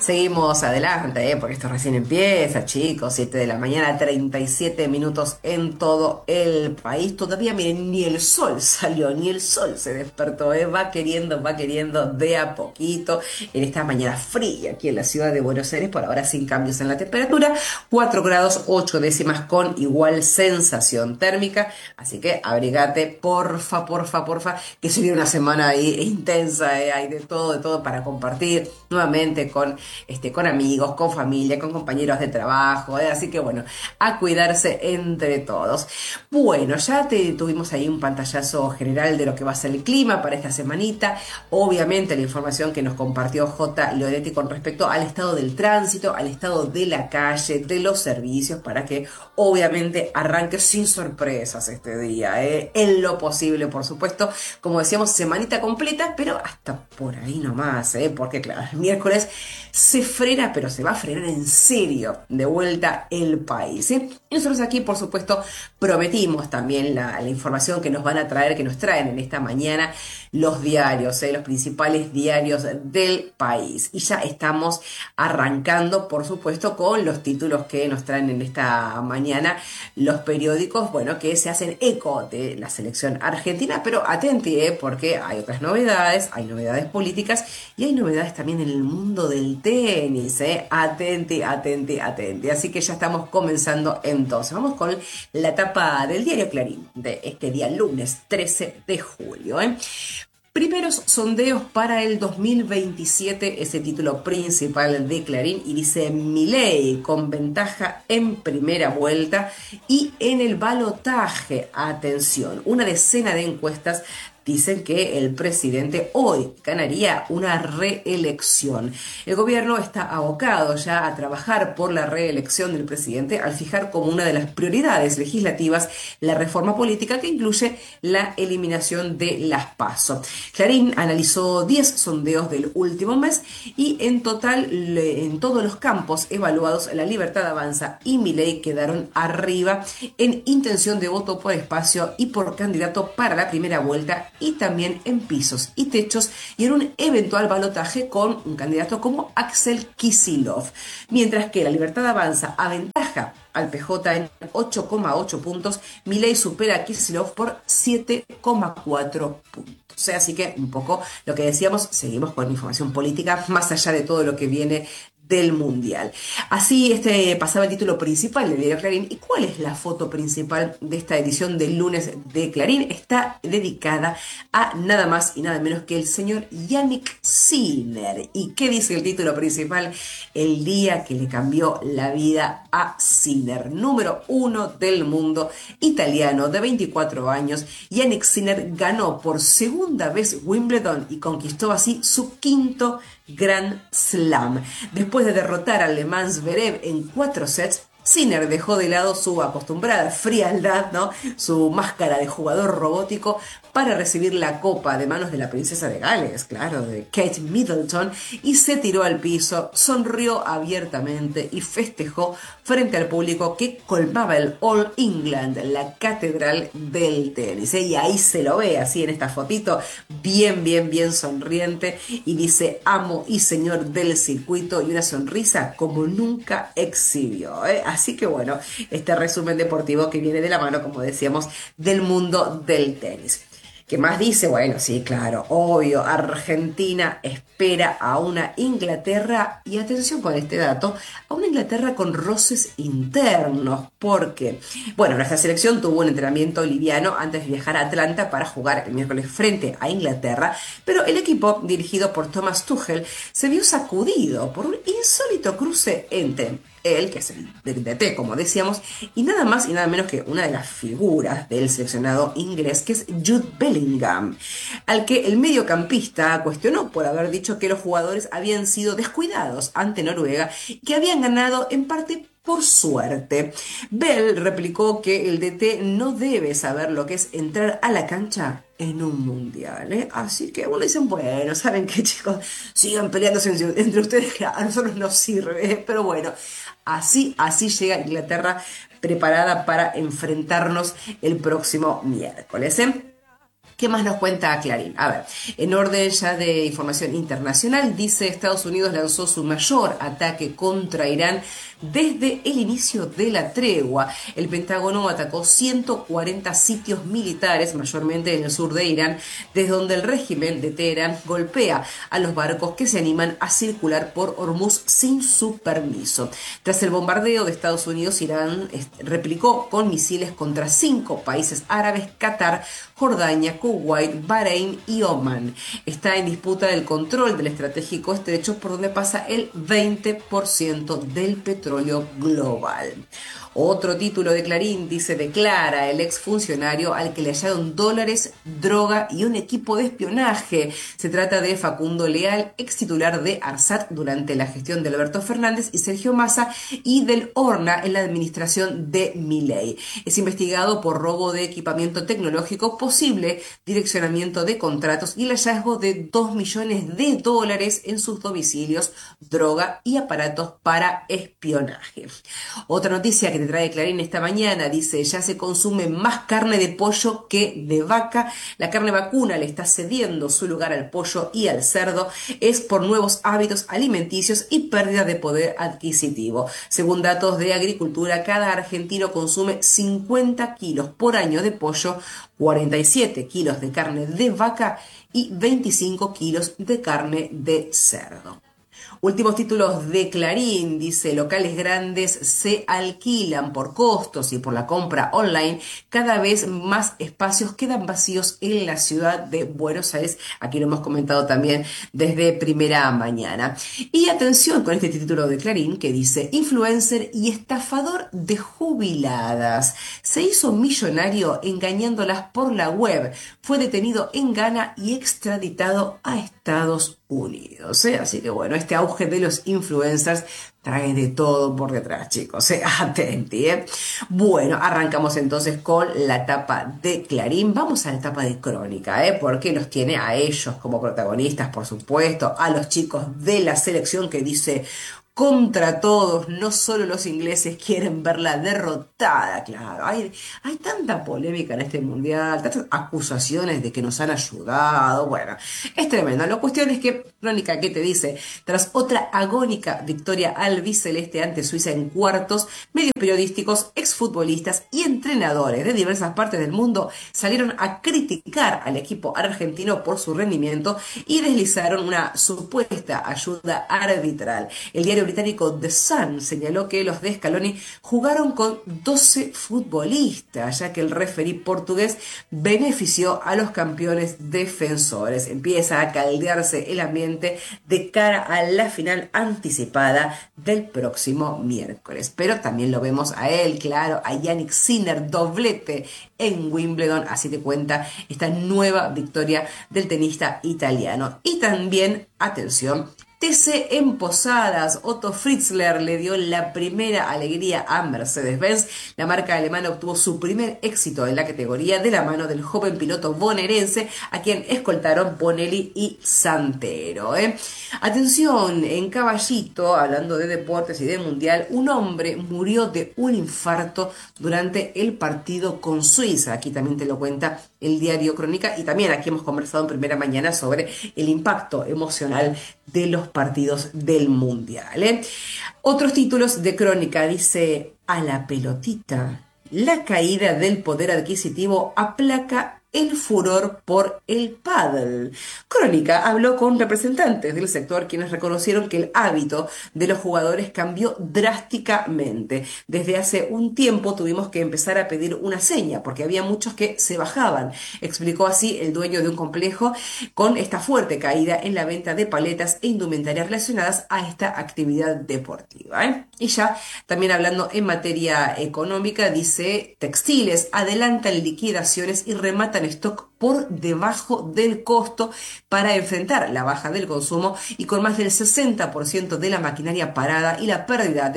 Seguimos adelante, porque esto recién empieza, chicos. 7 de la mañana, 37 minutos en todo el país. Todavía, miren, ni el sol salió, ni el sol se despertó, va queriendo de a poquito. En esta mañana fría aquí en la ciudad de Buenos Aires, por ahora sin cambios en la temperatura. 4 grados 8 décimas con igual sensación térmica. Así que abrigate, porfa, porfa, porfa, que se viene una semana ahí intensa, hay de todo para compartir nuevamente con amigos, con familia, con compañeros de trabajo, así que bueno, a cuidarse entre todos. Bueno, ya tuvimos ahí un pantallazo general de lo que va a ser el clima para esta semanita, obviamente la información que nos compartió J. Loretti con respecto al estado del tránsito, al estado de la calle, de los servicios, para que obviamente arranque sin sorpresas este día, en lo posible, por supuesto, como decíamos, semanita completa, pero hasta por ahí nomás, porque claro, el miércoles se frena, pero se va a frenar en serio de vuelta el país. Y nosotros aquí, por supuesto, prometimos también la información que nos van a traer, que nos traen en esta mañana los diarios, los principales diarios del país. Y ya estamos arrancando, por supuesto, con los títulos que nos traen en esta mañana los periódicos, bueno, que se hacen eco de la selección argentina, pero atenti, porque hay otras novedades, hay novedades políticas y hay novedades también en el mundo del tenis, atenti, atenti, atenti. Así que ya estamos comenzando entonces. Vamos con la tapa del diario Clarín de este día lunes 13 de julio. Primeros sondeos para el 2027, ese título principal de Clarín, y dice Milei con ventaja en primera vuelta y en el balotaje, atención, una decena de encuestas dicen que el presidente hoy ganaría una reelección. El gobierno está abocado ya a trabajar por la reelección del presidente al fijar como una de las prioridades legislativas la reforma política que incluye la eliminación de las PASO. Clarín analizó 10 sondeos del último mes y en total, en todos los campos evaluados, La Libertad Avanza y Milei quedaron arriba en intención de voto por espacio y por candidato para la primera vuelta, y también en pisos y techos y en un eventual balotaje con un candidato como Axel Kicillof. Mientras que La Libertad Avanza aventaja al PJ en 8,8 puntos, Milei supera a Kicillof por 7,4 puntos. Así que un poco lo que decíamos, seguimos con información política más allá de todo lo que viene del Mundial. Así pasaba el título principal del diario Clarín. ¿Y cuál es la foto principal de esta edición del lunes de Clarín? Está dedicada a nada más y nada menos que el señor Yannick Sinner. ¿Y qué dice el título principal? El día que le cambió la vida a Sinner, número 1 del mundo, italiano de 24 años. Yannick Sinner ganó por segunda vez Wimbledon y conquistó así su quinto Grand Slam. Después de derrotar a Le Mans Zverev en 4 sets, Sinner dejó de lado su acostumbrada frialdad, ¿no? Su máscara de jugador robótico, para recibir la copa de manos de la princesa de Gales, claro, de Kate Middleton, y se tiró al piso, sonrió abiertamente y festejó frente al público que colmaba el All England, la catedral del tenis. Y ahí se lo ve, así en esta fotito, bien, bien, bien sonriente, y dice amo y señor del circuito, y una sonrisa como nunca exhibió. Así que bueno, este resumen deportivo que viene de la mano, como decíamos, del mundo del tenis. ¿Qué más dice? Bueno, sí, claro, obvio, Argentina espera a una Inglaterra, y atención con este dato, a una Inglaterra con roces internos, porque, bueno, nuestra selección tuvo un entrenamiento liviano antes de viajar a Atlanta para jugar el miércoles frente a Inglaterra, pero el equipo, dirigido por Thomas Tuchel, se vio sacudido por un insólito cruce entre él, que es el DT, como decíamos, y nada más y nada menos que una de las figuras del seleccionado inglés, que es Jude Bellingham, al que el mediocampista cuestionó por haber dicho que los jugadores habían sido descuidados ante Noruega y que habían ganado en parte por suerte. Bell replicó que el DT no debe saber lo que es entrar a la cancha en un mundial, Así que bueno, dicen, bueno, ¿saben qué, chicos? Sigan peleándose entre ustedes, que a nosotros nos sirve, pero bueno, así llega Inglaterra preparada para enfrentarnos el próximo miércoles, ¿Qué más nos cuenta Clarín? A ver, en orden ya de información internacional, dice Estados Unidos lanzó su mayor ataque contra Irán desde el inicio de la tregua. El Pentágono atacó 140 sitios militares, mayormente en el sur de Irán, desde donde el régimen de Teherán golpea a los barcos que se animan a circular por Hormuz sin su permiso. Tras el bombardeo de Estados Unidos, Irán replicó con misiles contra 5 países árabes: Qatar, Jordania, Kuwait, Bahrein y Omán. Está en disputa el control del estratégico estrecho por donde pasa el 20% del petróleo global. Otro título de Clarín dice: declara el exfuncionario al que le hallaron dólares, droga y un equipo de espionaje. Se trata de Facundo Leal, ex titular de ARSAT durante la gestión de Alberto Fernández y Sergio Massa, y del Horna en la administración de Milei. Es investigado por robo de equipamiento tecnológico, posible direccionamiento de contratos y el hallazgo de 2 millones de dólares en sus domicilios, droga y aparatos para espionaje. Otra noticia que te trae Clarín esta mañana dice: ya se consume más carne de pollo que de vaca. La carne vacuna le está cediendo su lugar al pollo y al cerdo. Es por nuevos hábitos alimenticios y pérdida de poder adquisitivo. Según datos de Agricultura, cada argentino consume 50 kilos por año de pollo, 47 kilos de carne de vaca y 25 kilos de carne de cerdo. Últimos títulos de Clarín, dice: locales grandes se alquilan por costos y por la compra online. Cada vez más espacios quedan vacíos en la ciudad de Buenos Aires. Aquí lo hemos comentado también desde primera mañana. Y atención con este título de Clarín que dice: influencer y estafador de jubiladas. Se hizo millonario engañándolas por la web. Fue detenido en Ghana y extraditado a Estados Unidos. Así que bueno, este auge de los influencers trae de todo por detrás, chicos. Atenti. Bueno, arrancamos entonces con la tapa de Clarín. Vamos a la tapa de Crónica, porque los tiene a ellos como protagonistas, por supuesto, a los chicos de la selección, que dice: contra todos, no solo los ingleses quieren verla derrotada. Claro, hay tanta polémica en este mundial, tantas acusaciones de que nos han ayudado. Bueno, es tremendo. La cuestión es que Crónica, ¿qué te dice? Tras otra agónica victoria albiceleste ante Suiza en cuartos, medios periodísticos, exfutbolistas y entrenadores de diversas partes del mundo salieron a criticar al equipo argentino por su rendimiento y deslizaron una supuesta ayuda arbitral. El diario británico The Sun señaló que los de Scaloni jugaron con 12 futbolistas, ya que el referí portugués benefició a los campeones defensores. Empieza a caldearse el ambiente de cara a la final anticipada del próximo miércoles. Pero también lo vemos a él, claro, a Yannick Sinner, doblete en Wimbledon. Así te cuenta esta nueva victoria del tenista italiano. Y también, atención, TC en Posadas. Otto Fritzler le dio la primera alegría a Mercedes-Benz. La marca alemana obtuvo su primer éxito en la categoría de la mano del joven piloto bonaerense, a quien escoltaron Bonelli y Santero. Atención, en Caballito, hablando de deportes y de mundial, un hombre murió de un infarto durante el partido con Suiza. Aquí también te lo cuenta el diario Crónica, y también aquí hemos conversado en primera mañana sobre el impacto emocional de los partidos del mundial. Otros títulos de Crónica, dice: a la pelotita, la caída del poder adquisitivo aplaca el furor por el pádel. Crónica habló con representantes del sector, quienes reconocieron que el hábito de los jugadores cambió drásticamente. Desde hace un tiempo tuvimos que empezar a pedir una seña porque había muchos que se bajaban, explicó así el dueño de un complejo, con esta fuerte caída en la venta de paletas e indumentarias relacionadas a esta actividad deportiva. Y ya también hablando en materia económica, dice: textiles adelantan liquidaciones y rematan stock por debajo del costo para enfrentar la baja del consumo, y con más del 60% de la maquinaria parada y la pérdida de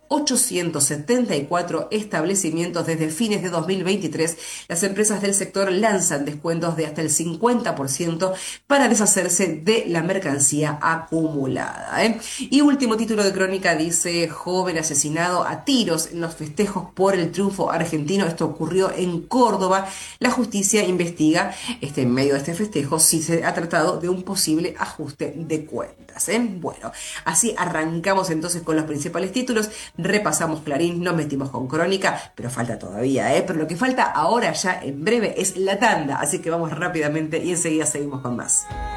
874 establecimientos desde fines de 2023. Las empresas del sector lanzan descuentos de hasta el 50% para deshacerse de la mercancía acumulada. Y último título de crónica dice: joven asesinado a tiros en los festejos por el triunfo argentino. Esto ocurrió en Córdoba. La justicia investiga en medio de este festejo si se ha tratado de un posible ajuste de cuentas. Bueno, así arrancamos entonces con los principales títulos. Repasamos Clarín, nos metimos con Crónica, pero falta todavía, pero lo que falta ahora ya en breve es la tanda, así que vamos rápidamente y enseguida seguimos con más.